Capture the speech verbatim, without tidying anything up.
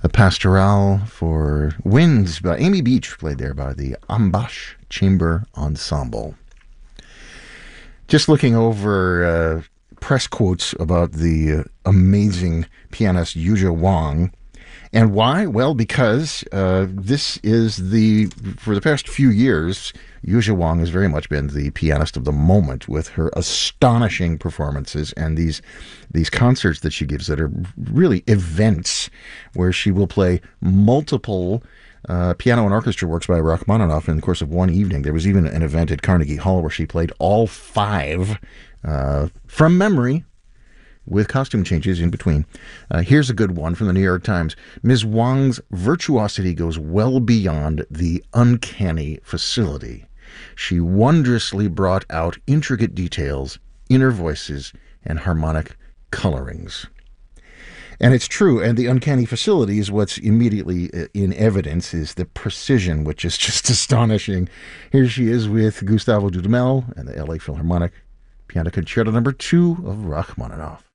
The Pastoral for Winds by Amy Beach, played there by the Ambash Chamber Ensemble. Just looking over uh, press quotes about the uh, amazing pianist Yuzha Wang. And why? Well, because uh, this is the, for the past few years, Yuzha Wang has very much been the pianist of the moment with her astonishing performances and these these concerts that she gives that are really events where she will play multiple uh, piano and orchestra works by Rachmaninoff in the course of one evening. There was even an event at Carnegie Hall where she played all five uh, from memory, with costume changes in between. Uh, here's a good one from the New York Times. Miz Wang's virtuosity goes well beyond the uncanny facility. She wondrously brought out intricate details, inner voices, and harmonic colorings. And it's true, and the uncanny facility is what's immediately in evidence is the precision, which is just astonishing. Here she is with Gustavo Dudamel and the L A Philharmonic Piano Concerto number two of Rachmaninoff.